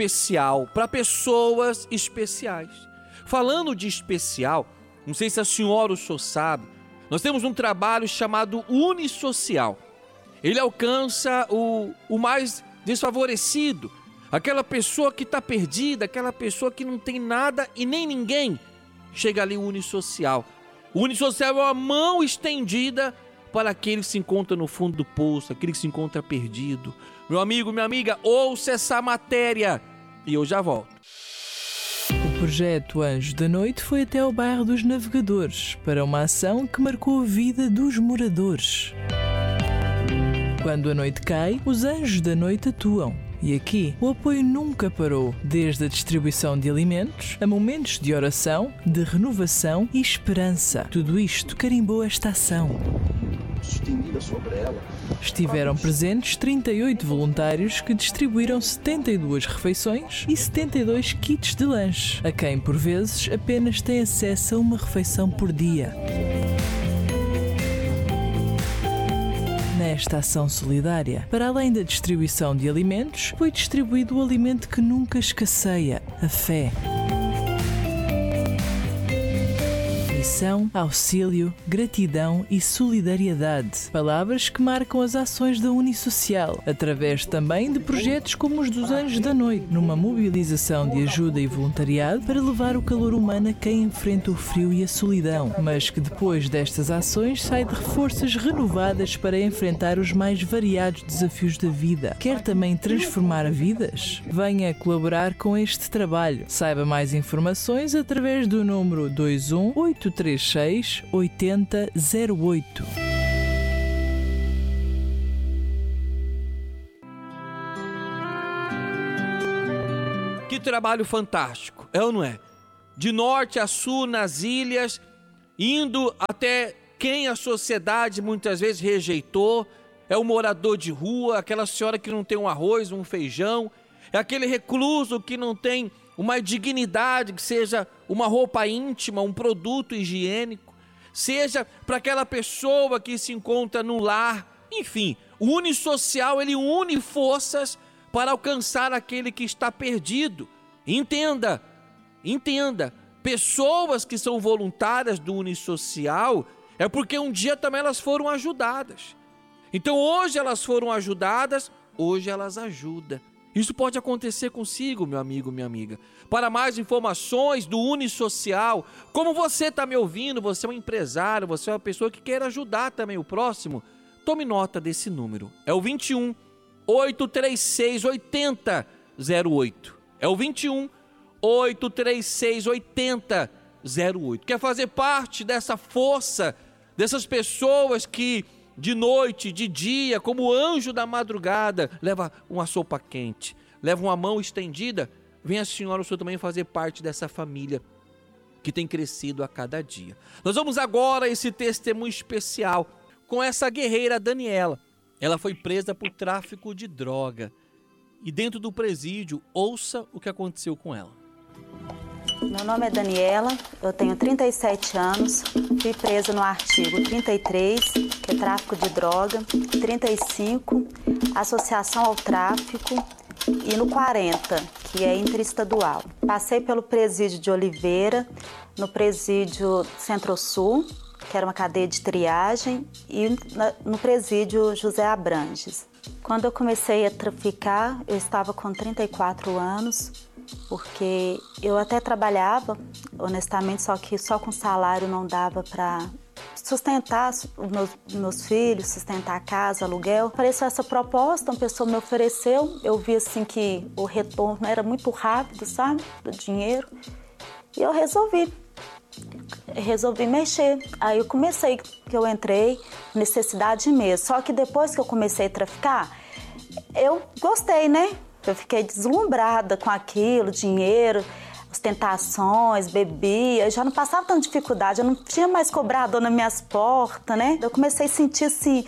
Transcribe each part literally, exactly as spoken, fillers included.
especial para pessoas especiais. Falando de especial, não sei se a senhora ou o senhor sabe, nós temos um trabalho chamado Unisocial. Ele alcança o, o mais desfavorecido, aquela pessoa que está perdida, aquela pessoa que não tem nada e nem ninguém. Chega ali o Unisocial. O Unisocial é uma mão estendida para aquele que se encontra no fundo do poço, aquele que se encontra perdido. Meu amigo, minha amiga, ouça essa matéria e eu já volto. O projeto Anjos da Noite foi até ao bairro dos Navegadores para uma ação que marcou a vida dos moradores. Quando a noite cai, os Anjos da Noite atuam. E aqui, o apoio nunca parou, desde a distribuição de alimentos a momentos de oração, de renovação e esperança. Tudo isto carimbou esta ação. Estiveram presentes trinta e oito voluntários que distribuíram setenta e duas refeições e setenta e dois kits de lanche, a quem, por vezes, apenas tem acesso a uma refeição por dia. Nesta ação solidária, para além da distribuição de alimentos, foi distribuído o alimento que nunca escasseia, a fé. Missão, auxílio, gratidão e solidariedade. Palavras que marcam as ações da Unisocial, através também de projetos como os dos Anjos da Noite, numa mobilização de ajuda e voluntariado para levar o calor humano a quem enfrenta o frio e a solidão, mas que depois destas ações sai de forças renovadas para enfrentar os mais variados desafios da vida. Quer também transformar vidas? Venha colaborar com este trabalho. Saiba mais informações através do número dois um oito três seis oito zero zero oito. Que trabalho fantástico, é ou não é? De norte a sul, nas ilhas, indo até quem a sociedade muitas vezes rejeitou. É o morador de rua, aquela senhora que não tem um arroz, um feijão, é aquele recluso que não tem uma dignidade, que seja uma roupa íntima, um produto higiênico, seja para aquela pessoa que se encontra no lar. Enfim, o Unisocial, ele une forças para alcançar aquele que está perdido. Entenda, entenda, pessoas que são voluntárias do Unisocial é porque um dia também elas foram ajudadas. Então hoje elas foram ajudadas, hoje elas ajudam. Isso pode acontecer consigo, meu amigo, minha amiga. Para mais informações do Unisocial, como você está me ouvindo, você é um empresário, você é uma pessoa que quer ajudar também o próximo, tome nota desse número. É o vinte e um oito três seis oito zero zero oito. É o vinte e um oito três seis oito zero zero oito. Quer fazer parte dessa força, dessas pessoas que de noite, de dia, como anjo da madrugada, leva uma sopa quente, leva uma mão estendida? Vem a senhora ou o senhor também fazer parte dessa família que tem crescido a cada dia. Nós vamos agora a esse testemunho especial com essa guerreira Daniela. Ela foi presa por tráfico de droga e dentro do presídio, ouça o que aconteceu com ela. Meu nome é Daniela, eu tenho trinta e sete anos, fui presa no artigo trinta e três, que é tráfico de droga, trinta e cinco, associação ao tráfico, e no quarenta, que é interestadual. Passei pelo presídio de Oliveira, no presídio Centro-Sul, que era uma cadeia de triagem, e no presídio José Abranges. Quando eu comecei a traficar, eu estava com trinta e quatro anos, porque eu até trabalhava, honestamente, só que só com salário não dava para sustentar os meus, meus filhos, sustentar a casa, aluguel. Apareceu essa proposta, uma pessoa me ofereceu, eu vi assim que o retorno era muito rápido, sabe, do dinheiro, e eu resolvi, resolvi mexer. Aí eu comecei, que eu entrei, necessidade mesmo, só que depois que eu comecei a traficar, eu gostei, né? Eu fiquei deslumbrada com aquilo, dinheiro, ostentações, bebia, eu já não passava tanta dificuldade, eu não tinha mais cobrador nas minhas portas, né? Eu comecei a sentir assim,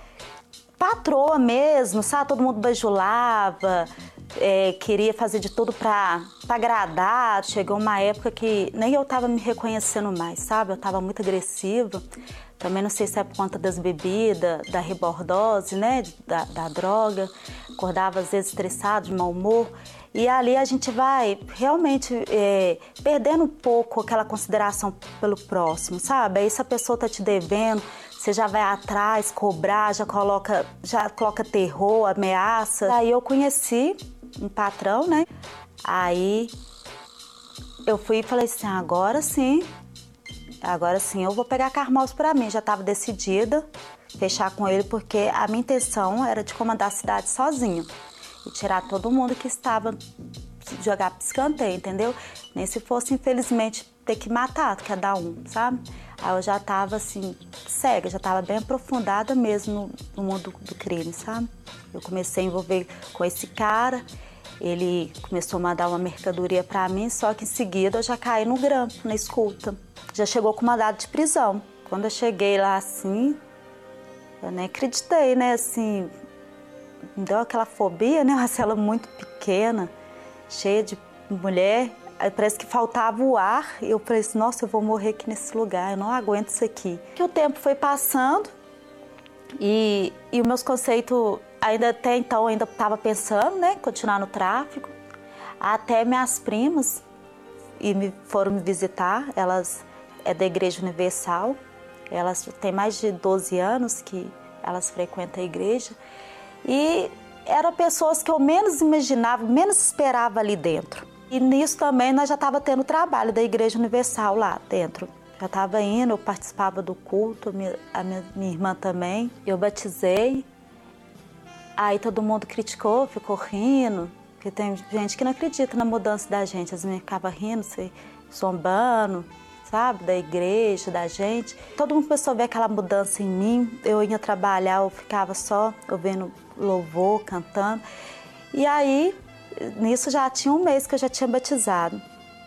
patroa mesmo, sabe? Todo mundo bajulava, é, queria fazer de tudo pra, pra agradar. Chegou uma época que nem eu tava me reconhecendo mais, sabe? Eu tava muito agressiva. Também não sei se é por conta das bebidas, da rebordose, né, da, da droga. Acordava às vezes estressado, de mau humor. E ali a gente vai realmente é, perdendo um pouco aquela consideração pelo próximo, sabe? Aí se a pessoa tá te devendo, você já vai atrás, cobrar, já coloca, já coloca terror, ameaça. Aí eu conheci um patrão, né? Aí eu fui e falei assim, agora sim, agora sim eu vou pegar Carmós pra mim. Já estava decidida fechar com ele, porque a minha intenção era de comandar a cidade sozinha e tirar todo mundo que estava, jogar pro escanteio, entendeu? Nem se fosse, infelizmente, ter que matar cada um, sabe? Aí eu já estava assim, cega, já estava bem aprofundada mesmo no, no mundo do, do crime, sabe? Eu comecei a envolver com esse cara, ele começou a mandar uma mercadoria para mim, só que em seguida eu já caí no grampo, na escuta. Já chegou com mandado de prisão. Quando eu cheguei lá assim, eu nem acreditei, né? Assim, me deu aquela fobia, né? Uma cela muito pequena, cheia de mulher. Aí parece que faltava o ar. E eu falei assim, nossa, eu vou morrer aqui nesse lugar, eu não aguento isso aqui. Que o tempo foi passando e, e os meus conceitos, ainda até então, ainda estava pensando, né? Continuar no tráfico. Até minhas primas e me, foram me visitar, elas é da Igreja Universal. Elas têm mais de doze anos que elas frequentam a igreja. E eram pessoas que eu menos imaginava, menos esperava ali dentro. E nisso também nós já estava tendo trabalho da Igreja Universal lá dentro. Já estava indo, eu participava do culto, a minha, minha irmã também. Eu batizei. Aí todo mundo criticou, ficou rindo. Porque tem gente que não acredita na mudança da gente. As meninas ficavam rindo, se zombando, sabe? Da igreja, da gente. Todo mundo começou a ver aquela mudança em mim. Eu ia trabalhar, eu ficava só ouvindo louvor, cantando. E aí, nisso já tinha um mês que eu já tinha batizado.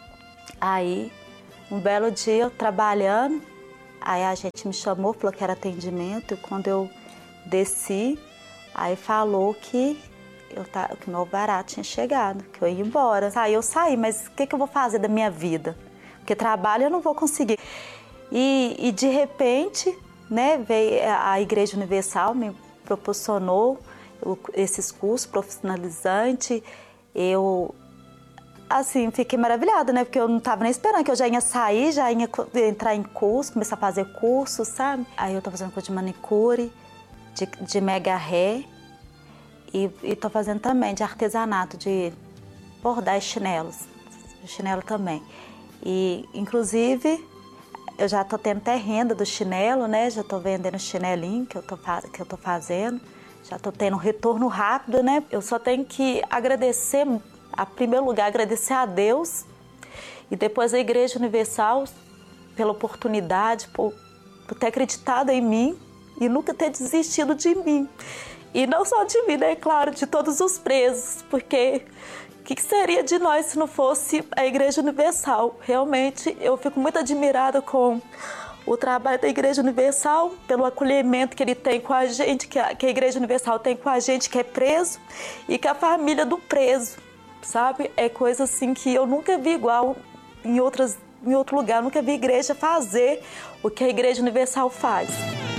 Aí, um belo dia, eu trabalhando, aí a gente me chamou, falou que era atendimento. E quando eu desci, aí falou que, eu, que o meu alvará tinha chegado, que eu ia embora. Aí eu saí, mas o que, que eu vou fazer da minha vida? Porque trabalho eu não vou conseguir. E, e de repente, né, veio a Igreja Universal, me proporcionou esses cursos profissionalizantes. Eu, assim, fiquei maravilhada, né? Porque eu não estava nem esperando, que eu já ia sair, já ia entrar em curso, começar a fazer curso, sabe? Aí eu tô fazendo curso de manicure, de, de mega ré, e, e tô fazendo também de artesanato, de bordar chinelos, chinelo também. E, inclusive, eu já tô tendo até renda do chinelo, né? Já tô vendendo chinelinho que eu tô, que eu tô fazendo. Já tô tendo um retorno rápido, né? Eu só tenho que agradecer, em primeiro lugar, agradecer a Deus e depois a Igreja Universal pela oportunidade, por, por ter acreditado em mim e nunca ter desistido de mim. E não só de mim, né? Claro, de todos os presos, porque o que seria de nós se não fosse a Igreja Universal? Realmente, eu fico muito admirada com o trabalho da Igreja Universal, pelo acolhimento que ele tem com a gente, que a, que a Igreja Universal tem com a gente que é preso e com a família do preso, sabe? É coisa assim que eu nunca vi igual em, outras, em outro lugar, eu nunca vi igreja fazer o que a Igreja Universal faz.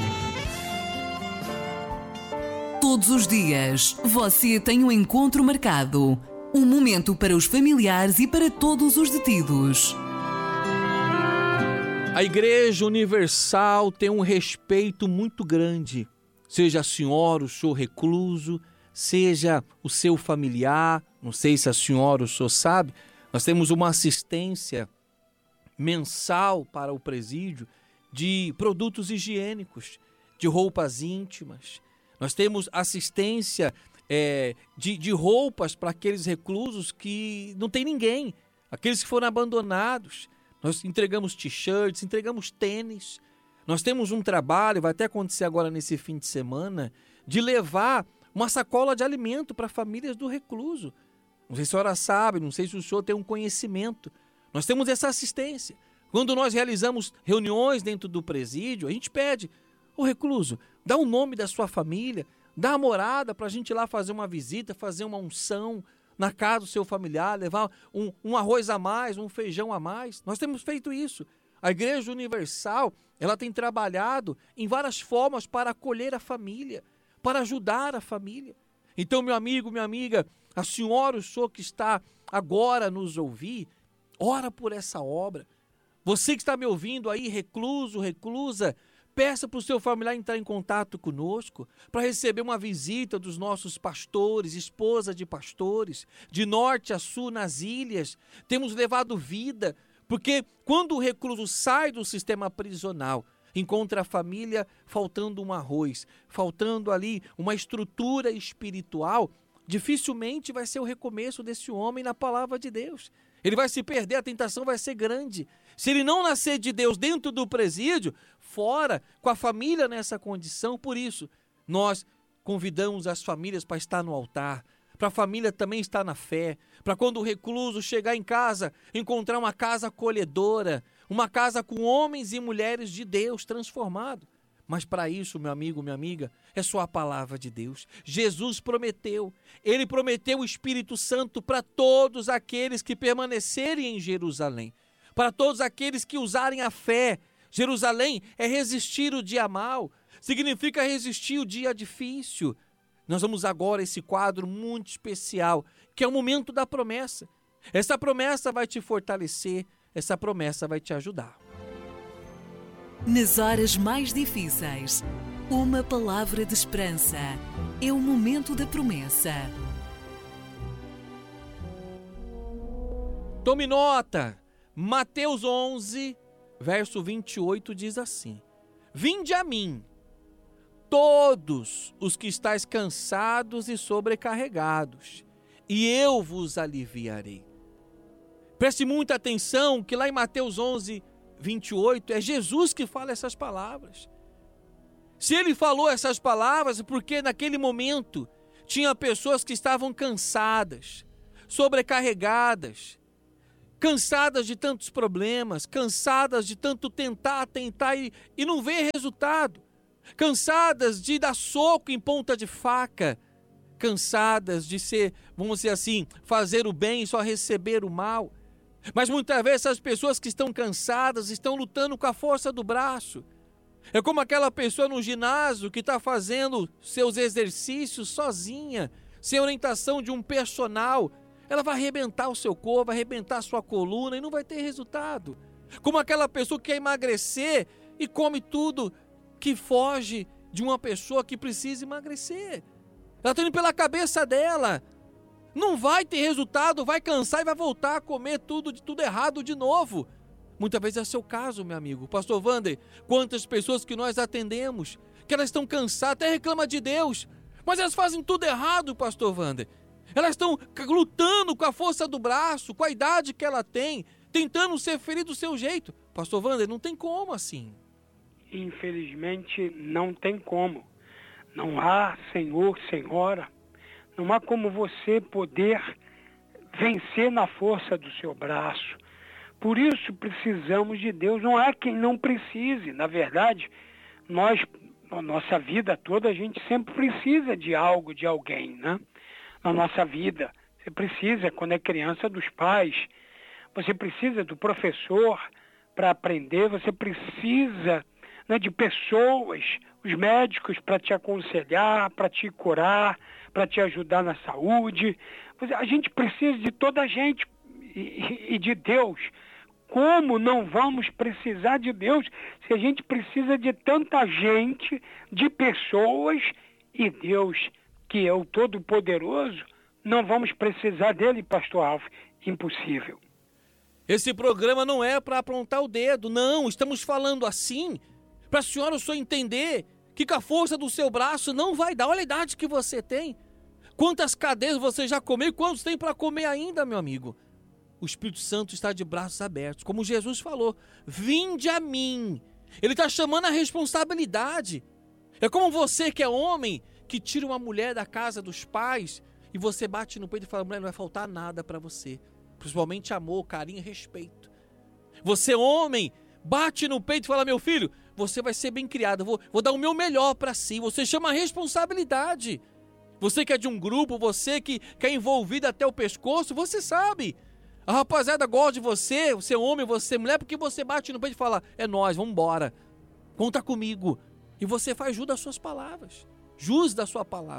Todos os dias você tem um encontro marcado, um momento para os familiares e para todos os detidos. A Igreja Universal tem um respeito muito grande, seja a senhora, o senhor recluso, seja o seu familiar, não sei se a senhora ou o senhor sabe, nós temos uma assistência mensal para o presídio de produtos higiênicos, de roupas íntimas. Nós temos assistência é, de, de roupas para aqueles reclusos que não tem ninguém, aqueles que foram abandonados. Nós entregamos t-shirts, entregamos tênis. Nós temos um trabalho, vai até acontecer agora nesse fim de semana, de levar uma sacola de alimento para famílias do recluso. Não sei se a senhora sabe, não sei se o senhor tem um conhecimento. Nós temos essa assistência. Quando nós realizamos reuniões dentro do presídio, a gente pede, ô recluso, dá o nome da sua família, dá a morada para a gente ir lá fazer uma visita, fazer uma unção na casa do seu familiar, levar um, um arroz a mais, um feijão a mais. Nós temos feito isso. A Igreja Universal, ela tem trabalhado em várias formas para acolher a família, para ajudar a família. Então, meu amigo, minha amiga, A senhora, o senhor que está agora a nos ouvir, ora por essa obra. Você que está me ouvindo aí, recluso, reclusa, peça para o seu familiar entrar em contato conosco para receber uma visita dos nossos pastores, esposa de pastores, de norte a sul nas ilhas. Temos levado vida, porque quando o recluso sai do sistema prisional, encontra a família faltando um arroz, faltando ali uma estrutura espiritual, dificilmente vai ser o recomeço desse homem na palavra de Deus. Ele vai se perder, a tentação vai ser grande. Se ele não nascer de Deus dentro do presídio, fora, com a família nessa condição, por isso, nós convidamos as famílias para estar no altar, para a família também estar na fé, para quando o recluso chegar em casa, encontrar uma casa acolhedora, uma casa com homens e mulheres de Deus transformados. Mas para isso, meu amigo, minha amiga, é só a palavra de Deus. Jesus prometeu, ele prometeu o Espírito Santo para todos aqueles que permanecerem em Jerusalém, para todos aqueles que usarem a fé. Jerusalém é resistir o dia mau, significa resistir o dia difícil. Nós vamos agora a esse quadro muito especial, que é o momento da promessa. Essa promessa vai te fortalecer, essa promessa vai te ajudar. Nas horas mais difíceis, uma palavra de esperança. É o momento da promessa. Tome nota. Mateus onze, verso vinte e oito diz assim: Vinde a mim, todos os que estáis cansados e sobrecarregados, e eu vos aliviarei. Preste muita atenção que lá em Mateus onze, vinte e oito, é Jesus que fala essas palavras. Se ele falou essas palavras, é porque naquele momento tinha pessoas que estavam cansadas, sobrecarregadas, cansadas de tantos problemas, cansadas de tanto tentar, tentar e, e não ver resultado, cansadas de dar soco em ponta de faca, cansadas de ser, vamos dizer assim, fazer o bem e só receber o mal. Mas muitas vezes essas pessoas que estão cansadas estão lutando com a força do braço. É como aquela pessoa no ginásio que está fazendo seus exercícios sozinha, sem orientação de um personal. Ela vai arrebentar o seu corpo, vai arrebentar a sua coluna e não vai ter resultado. Como aquela pessoa que quer emagrecer e come tudo que foge de uma pessoa que precisa emagrecer. Ela está indo pela cabeça dela. Não vai ter resultado, vai cansar e vai voltar a comer tudo, tudo errado de novo. Muitas vezes é o seu caso, meu amigo. Pastor Wander, quantas pessoas que nós atendemos, que elas estão cansadas, até reclamam de Deus, mas elas fazem tudo errado, Pastor Wander. Elas estão lutando com a força do braço, com a idade que ela tem, tentando ser feliz do seu jeito. Pastor Wander, não tem como assim. Infelizmente, não tem como. Não há Senhor, Senhora. Não há como você poder vencer na força do seu braço. Por isso precisamos de Deus. Não há quem não precise. Na verdade, nós, na nossa vida toda, a gente sempre precisa de algo, de alguém, né? Na nossa vida. Você precisa, quando é criança, dos pais. Você precisa do professor para aprender. Você precisa, né, de pessoas, os médicos para te aconselhar, para te curar, para te ajudar na saúde. A gente precisa de toda a gente e, e de Deus. Como não vamos precisar de Deus se a gente precisa de tanta gente, de pessoas, e Deus, que é o Todo-Poderoso, não vamos precisar dele, Pastor Alf? Impossível. Esse programa não é para apontar o dedo, não. Estamos falando assim para a senhora o senhor entender que com a força do seu braço não vai dar. Olha a idade que você tem. Quantas cadeias você já comeu e quantos tem para comer ainda, meu amigo? O Espírito Santo está de braços abertos. Como Jesus falou, vinde a mim. Ele está chamando a responsabilidade. É como você que é homem, que tira uma mulher da casa dos pais e você bate no peito e fala, mulher, não vai faltar nada para você. Principalmente amor, carinho e respeito. Você, homem, bate no peito e fala, meu filho, você vai ser bem criado, vou, vou dar o meu melhor para si. Você chama a responsabilidade. Você que é de um grupo, você que, que é envolvido até o pescoço, você sabe. A rapaziada gosta de você, você é homem, você é mulher, porque você bate no peito e fala, é nós, vamos embora. Conta comigo. E você faz jus das suas palavras. Jus da sua palavra.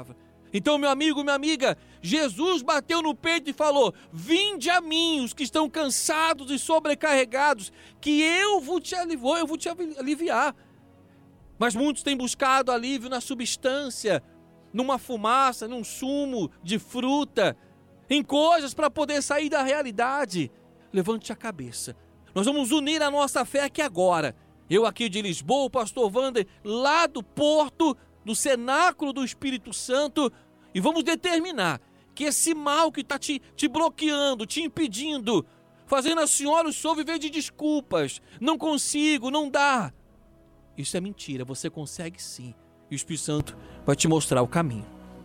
Então, meu amigo, minha amiga, Jesus bateu no peito e falou: vinde a mim, os que estão cansados e sobrecarregados, que eu vou te aliviar, eu vou te aliviar. Mas muitos têm buscado alívio na substância, numa fumaça, num sumo de fruta, em coisas para poder sair da realidade. Levante a cabeça. Nós vamos unir a nossa fé aqui agora. Eu aqui de Lisboa, o pastor Wander, lá do Porto, do cenáculo do Espírito Santo, e vamos determinar que esse mal que está te, te bloqueando, te impedindo, fazendo a senhora e o senhor viver de desculpas, não consigo, não dá. Isso é mentira, você consegue sim. E o Espírito Santo vai te mostrar o caminho.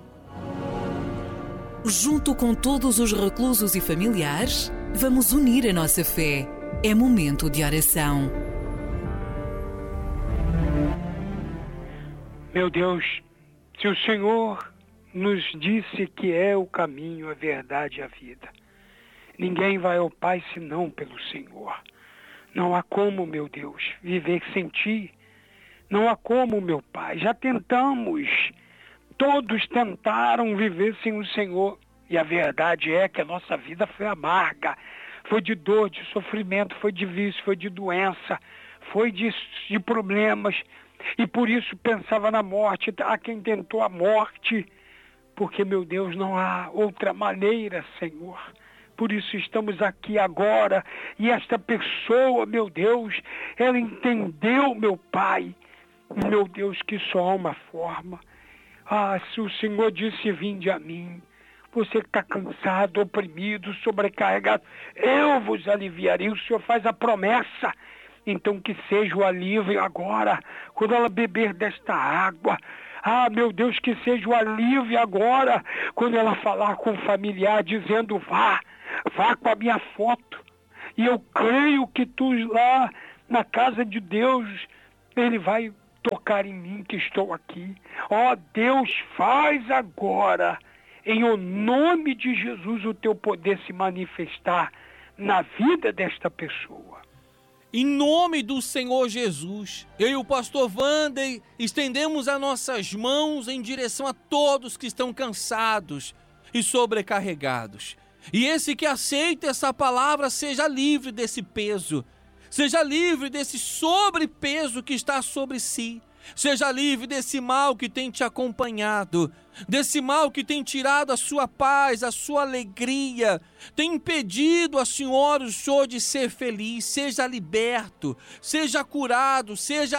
Junto com todos os reclusos e familiares, vamos unir a nossa fé. É momento de oração. Meu Deus, se o Senhor nos disse que é o caminho, a verdade e a vida, ninguém vai ao Pai senão pelo Senhor. Não há como, meu Deus, viver sem Ti. Não há como, meu Pai. Já tentamos. Todos tentaram viver sem o Senhor. E a verdade é que a nossa vida foi amarga. Foi de dor, de sofrimento, foi de vício, foi de doença, foi de, de problemas. E por isso pensava na morte. Há quem tentou a morte. Porque, meu Deus, não há outra maneira, Senhor. Por isso estamos aqui agora. E esta pessoa, meu Deus, ela entendeu, meu Pai, meu Deus, que só há uma forma. Ah, se o Senhor disse, vinde a mim, você que está cansado, oprimido, sobrecarregado, eu vos aliviarei. O Senhor faz a promessa. Então que seja o alívio agora, quando ela beber desta água. Ah, meu Deus, que seja o alívio agora, quando ela falar com o familiar, dizendo, vá, vá com a minha foto. E eu creio que tu lá na casa de Deus, Ele vai tocar em mim que estou aqui. Ó oh, Deus, faz agora, em o nome de Jesus, o teu poder se manifestar na vida desta pessoa. Em nome do Senhor Jesus, eu e o pastor Wander estendemos as nossas mãos em direção a todos que estão cansados e sobrecarregados. E esse que aceita essa palavra seja livre desse peso, seja livre desse sobrepeso que está sobre si, seja livre desse mal que tem te acompanhado, desse mal que tem tirado a sua paz, a sua alegria, tem impedido a senhora e o senhor de ser feliz. Seja liberto, seja curado, seja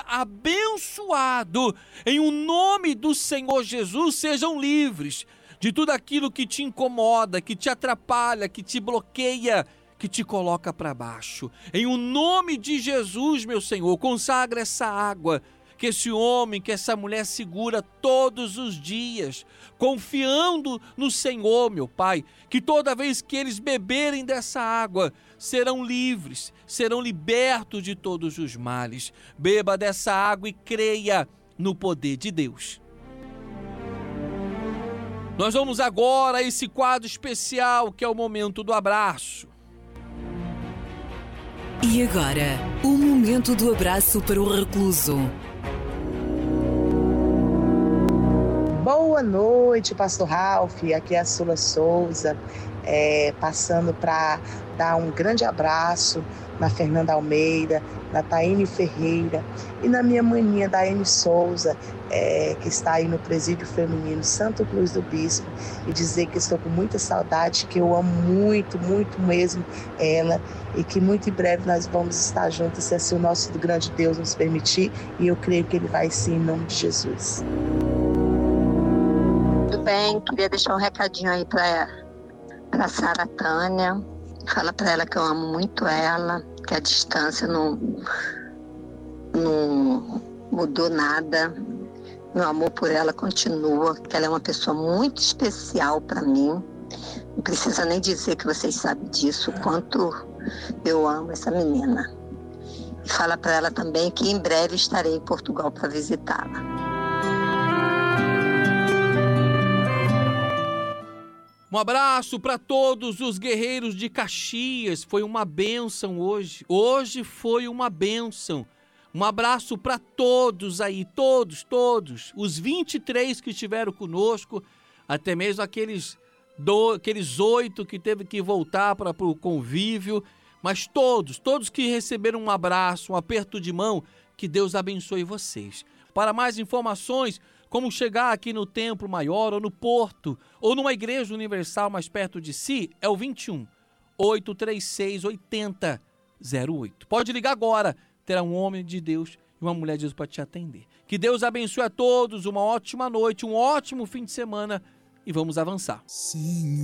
abençoado. Em o nome do Senhor Jesus, sejam livres de tudo aquilo que te incomoda, que te atrapalha, que te bloqueia, que te coloca para baixo. Em o nome de Jesus, meu Senhor, consagra essa água que esse homem, que essa mulher segura todos os dias, confiando no Senhor, meu Pai, que toda vez que eles beberem dessa água, serão livres, serão libertos de todos os males. Beba dessa água e creia no poder de Deus. Nós vamos agora a esse quadro especial, que é o momento do abraço. E agora, o momento do abraço para o recluso. Boa noite, pastor Ralph, aqui é a Sula Souza, é, passando para dar um grande abraço na Fernanda Almeida, na Taine Ferreira e na minha maninha Daiane Souza, é, que está aí no Presídio Feminino Santo Cruz do Bispo, e dizer que estou com muita saudade, que eu amo muito, muito mesmo ela, e que muito em breve nós vamos estar juntos, se assim o nosso grande Deus nos permitir, e eu creio que Ele vai sim, em nome de Jesus. Tudo bem, queria deixar um recadinho aí para para Sara Tânia. Fala para ela que eu amo muito ela, que a distância não, não mudou nada. Meu amor por ela continua, que ela é uma pessoa muito especial para mim. Não precisa nem dizer que vocês sabem disso, o quanto eu amo essa menina. E fala para ela também que em breve estarei em Portugal para visitá-la. Um abraço para todos os guerreiros de Caxias. Foi uma bênção hoje. Hoje foi uma bênção. Um abraço para todos aí, todos, todos. Os vinte e três que estiveram conosco. até mesmo aqueles, do, aqueles oito que teve que voltar para o convívio, mas todos, todos que receberam um abraço, um aperto de mão, que Deus abençoe vocês. Para mais informações, como chegar aqui no Templo Maior, ou no Porto, ou numa igreja universal mais perto de si, é o vinte e um, oito três seis, oitenta zero oito. Pode ligar agora, terá um homem de Deus e uma mulher de Deus para te atender. Que Deus abençoe a todos, uma ótima noite, um ótimo fim de semana e vamos avançar. Sim.